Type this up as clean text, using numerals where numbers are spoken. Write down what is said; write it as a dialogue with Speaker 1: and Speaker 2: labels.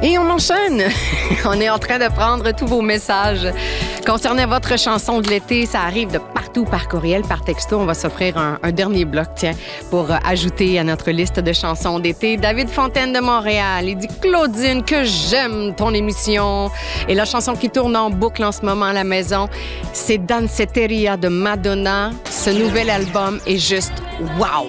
Speaker 1: Et on enchaîne. On est en train de prendre tous vos messages concernant votre chanson de l'été. Ça arrive de partout par courriel, par texto. On va s'offrir un dernier bloc, tiens, pour ajouter à notre liste de chansons d'été. David Fontaine de Montréal, il dit « Claudine, que j'aime ton émission. » Et la chanson qui tourne en boucle en ce moment à la maison, c'est Danceteria de Madonna. Ce nouvel album est juste wow!